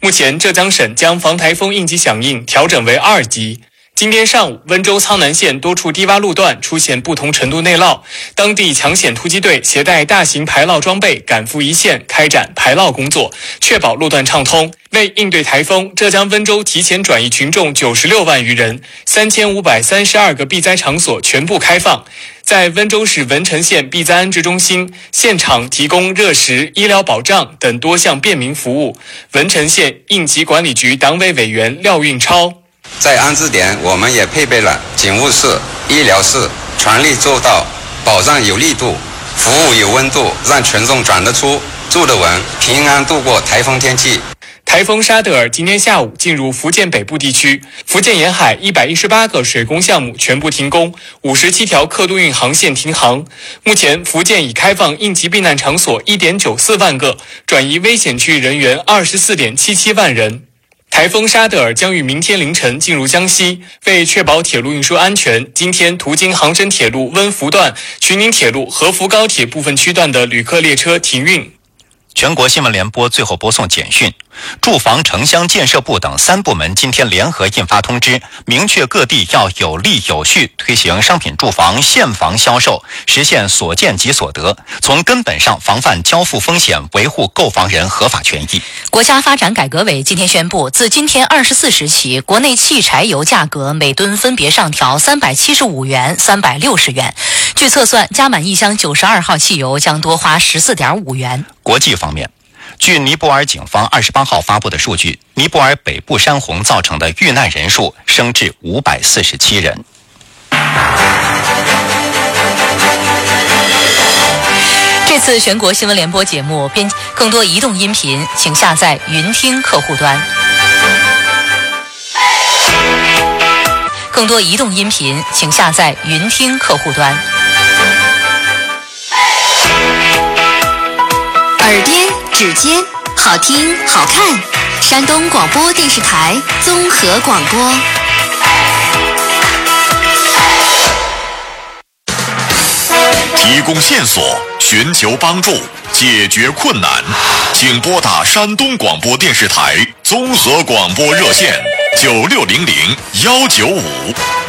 目前浙江省将防台风应急响应调整为2级。今天上午，温州苍南县多处低洼路段出现不同程度内涝，当地抢险突击队携带大型排涝装备赶赴一线开展排涝工作，确保路段畅通。为应对台风，浙江温州提前转移群众96万余人，3532个避灾场所全部开放。在温州市文成县避灾安置中心，现场提供热食、医疗保障等多项便民服务。文成县应急管理局党委委员廖运超。 在安置点，我们也配备了警务室、医疗室，全力做到保障有力度、服务有温度，让群众转得出、住得稳，平安度过台风天气。 台风沙德尔今天下午进入福建北部地区，福建沿海118个水工项目全部停工，57条客渡运航线停航。目前，福建已开放应急避难场所1.94万个，转移危险区域人员24.77万人。台风沙德尔将于明天凌晨进入江西，为确保铁路运输安全，今天途经杭深铁路温福段、衢宁铁路合福高铁部分区段的旅客列车停运。 全国新闻联播最后播送简讯：住房城乡建设部等3部门今天联合印发通知，明确各地要有力有序推行商品住房现房销售，实现所见即所得，从根本上防范交付风险，维护购房人合法权益。 国家发展改革委今天宣布，自今天24时起，国内汽柴油价格每吨分别上调375元、360元。据测算，加满一箱92号汽油将多花14.5元。 国际方面，据尼泊尔警方28号发布的数据，尼泊尔北部山洪造成的遇难人数升至547人。 这次全国新闻联播节目更多移动音频，请下载云听客户端。更多移动音频，请下载云听客户端。 耳边指尖，好听好看。山东广播电视台综合广播。 提供线索，寻求帮助，解决困难，请拨打山东广播电视台综合广播热线9600-195。